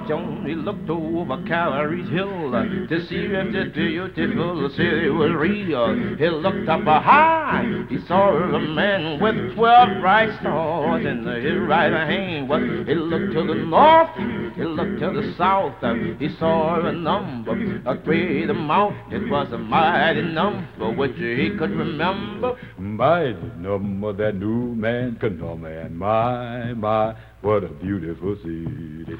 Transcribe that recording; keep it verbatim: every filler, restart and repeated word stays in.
Jones, he looked over Calvary's hill uh, to see if the beautiful city was real. He looked up high, he saw a man with twelve bright stars in his right hand. Well, he looked to the north, he looked to the south, uh, he saw a number, a great amount. It was a mighty number which he could remember. Mighty number that new man could number, and my, my, what a beautiful city.